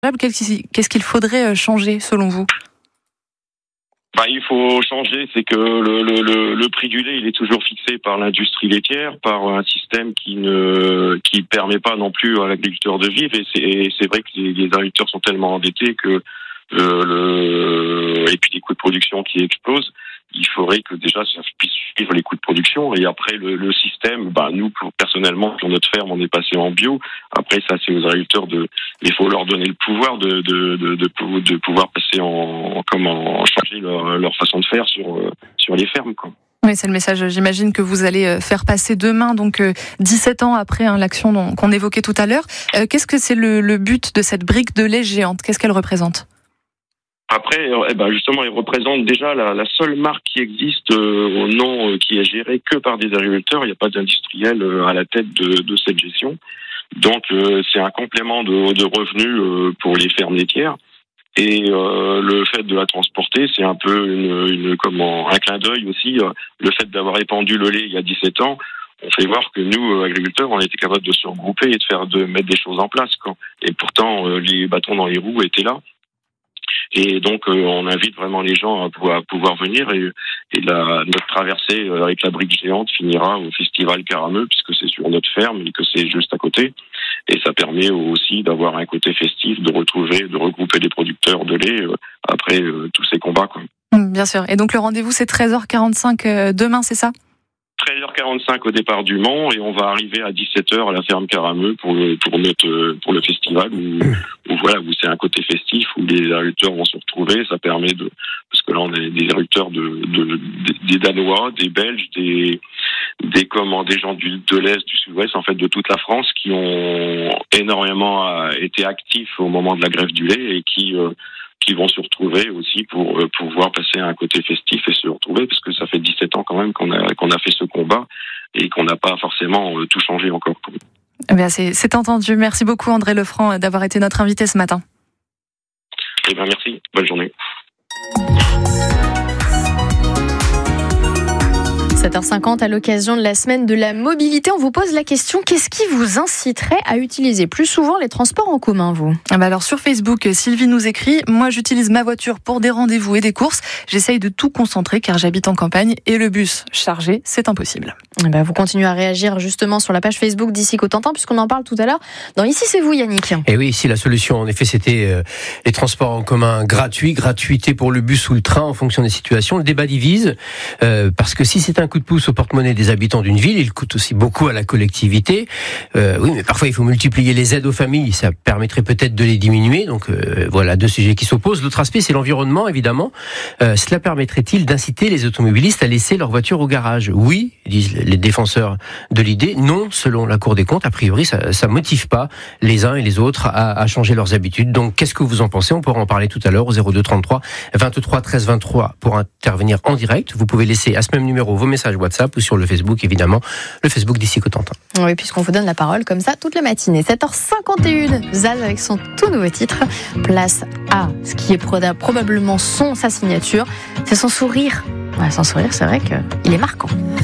Qu'est-ce qu'il faudrait changer selon vous ? Il faut changer, c'est que le prix du lait, il est toujours fixé par l'industrie laitière, par un système qui permet pas non plus à l'agriculteur de vivre. Et c'est vrai que les agriculteurs sont tellement endettés que et puis les coûts de production qui explosent. Il faudrait que déjà ça puisse suivre les coûts de production, et après le système, nous personnellement sur notre ferme on est passé en bio. Après ça c'est aux agriculteurs il faut leur donner le pouvoir de pouvoir passer en changer leur façon de faire sur les fermes, quoi. Oui, c'est le message, j'imagine, que vous allez faire passer demain, donc 17 ans après l'action qu'on évoquait tout à l'heure. Qu'est-ce que c'est le but de cette brique de lait géante ? Qu'est-ce qu'elle représente ? Après, justement, il représente déjà la seule marque qui existe au nom qui est gérée que par des agriculteurs. Il n'y a pas d'industriel à la tête de cette gestion. Donc, c'est un complément de revenus pour les fermes laitières. Et le fait de la transporter, c'est un peu un clin d'œil aussi. Le fait d'avoir répandu le lait il y a 17 ans, on fait voir que nous, agriculteurs, on était capables de se regrouper et de mettre des choses en place, quoi. Et pourtant, les bâtons dans les roues étaient là. Et donc, on invite vraiment les gens à pouvoir venir, et notre traversée avec la brique géante finira au festival Carameux, puisque c'est sur notre ferme et que c'est juste à côté. Et ça permet aussi d'avoir un côté festif, de regrouper les producteurs de lait après tous ces combats, quoi. Bien sûr. Et donc, le rendez-vous, c'est 13h45 demain, c'est ça ? 13h45 au départ du Mont, et on va arriver à 17h à la ferme Carameux pour le festival où c'est un côté festif, où les agriculteurs vont se retrouver. Ça permet parce que là on a des agriculteurs des Danois, des Belges, des gens de l'Est, du Sud-Ouest, en fait de toute la France, qui ont énormément été actifs au moment de la grève du lait, et qui vont se retrouver aussi pour pouvoir passer à un côté festif et se retrouver, parce que ça fait 17 ans quand même qu'on a fait ce combat et qu'on n'a pas forcément tout changé encore. Eh bien, c'est entendu. Merci beaucoup André Lefranc d'avoir été notre invité ce matin. Eh bien, merci. Bonne journée. 7h50, à l'occasion de la semaine de la mobilité, on vous pose la question: qu'est-ce qui vous inciterait à utiliser plus souvent les transports en commun, vous ? Alors sur Facebook, Sylvie nous écrit: moi j'utilise ma voiture pour des rendez-vous et des courses. J'essaye de tout concentrer car j'habite en campagne et le bus chargé, c'est impossible. Vous continuez à réagir justement sur la page Facebook d'Ici Cotentin, puisqu'on en parle tout à l'heure dans Ici c'est vous, Yannick. Et oui, ici la solution en effet c'était les transports en commun gratuité pour le bus ou le train en fonction des situations. Le débat divise parce que si c'est un coup de pouce au porte-monnaie des habitants d'une ville, il coûte aussi beaucoup à la collectivité. Oui, mais parfois il faut multiplier les aides aux familles, ça permettrait peut-être de les diminuer. Donc voilà, deux sujets qui s'opposent. L'autre aspect, c'est l'environnement, évidemment. Cela permettrait-il d'inciter les automobilistes à laisser leur voiture au garage ? Oui, disent les défenseurs de l'idée. Non, selon la Cour des comptes, a priori, ça motive pas les uns et les autres à changer leurs habitudes. Donc, qu'est-ce que vous en pensez ? On pourra en parler tout à l'heure au 02 33 23 13 23 pour intervenir en direct. Vous pouvez laisser à ce même numéro vos messages WhatsApp ou sur le Facebook, évidemment, le Facebook d'Ici Cotentin. Oui, puisqu'on vous donne la parole comme ça toute la matinée. 7h51, Zaz avec son tout nouveau titre. Place à ce qui est probablement sa signature. C'est son sourire. Son sourire, c'est vrai qu'il est marquant.